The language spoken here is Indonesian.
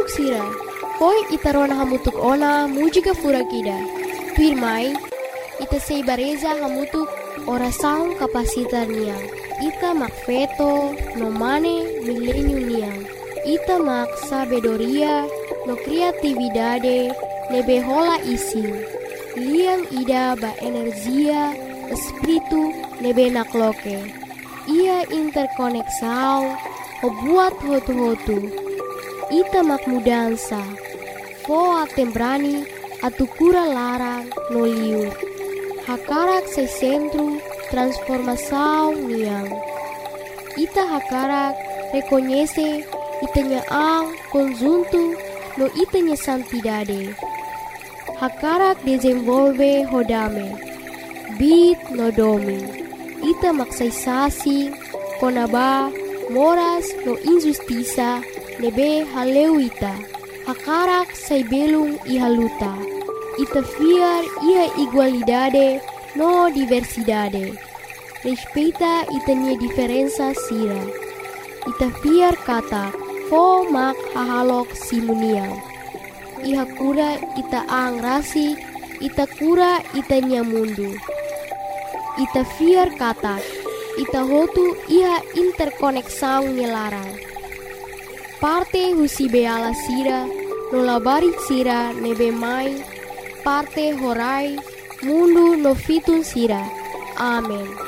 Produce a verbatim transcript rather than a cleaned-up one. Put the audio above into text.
Hahalok sira, poi itarona hamutuk ona mujika furakida. Pirmai, ita seibareza hamutuk orasaun kapasitar niang. Ita mak feto, no mane milenium niang. Ita mak sabedoria, no kreatividade, nebe hola ising. Liang ida ba energia, espiritu, nebe nakloke. Ia interkoneksau, ho buat hotu-hotu. Ita mak mudansa, foa tembrani, atukura larang, no liur. Hakarak se centro, transformação niang. Ita hakarak reconhece itanya ang conjunto no itanya santidade. Hakarak desenvolve hodame, bit no domi. Ita maksaysasi, konaba, moras no injustiça, nebe haleu ita. Hakarak say belung ihaluta. Ita fiar ia igualdade no diversidade. Respeita itanya diferença sira. Ita fiar kata fo mak hahalok simuniang. Iha kura ita ang rasi, ita kura itanya mundu. Ita fiar kata, ita hotu iha interkoneksang nyelarang. Parte husi beala sira, nolabarit sira nebe mai, parte horai, mundu no fitun sira. Amen.